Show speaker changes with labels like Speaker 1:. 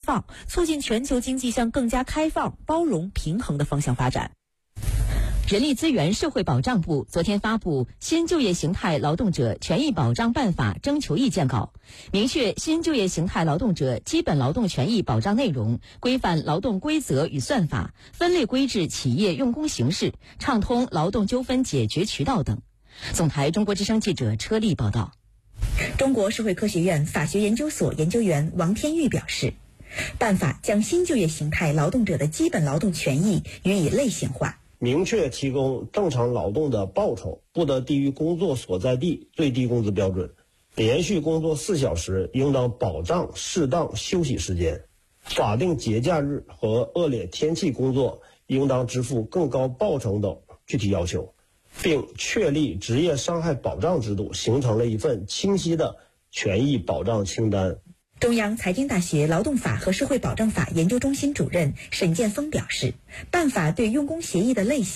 Speaker 1: 放，促进全球经济向更加开放、包容、平衡的方向发展。
Speaker 2: 人力资源社会保障部昨天发布《新就业形态劳动者权益保障办法》征求意见稿，明确新就业形态劳动者基本劳动权益保障内容，规范劳动规则与算法，分类规制企业用工形式，畅通劳动纠纷解决渠道等。总台中国之声记者车丽报道。
Speaker 3: 中国社会科学院法学研究所研究员王天玉表示，办法将新就业形态劳动者的基本劳动权益予以类型化，
Speaker 4: 明确提供正常劳动的报酬不得低于工作所在地最低工资标准，连续工作4小时应当保障适当休息时间，法定节假日和恶劣天气工作应当支付更高报酬等具体要求，并确立职业伤害保障制度，形成了一份清晰的权益保障清单。
Speaker 3: 中央财经大学劳动法和社会保障法研究中心主任沈建峰表示，办法对用工协议的类型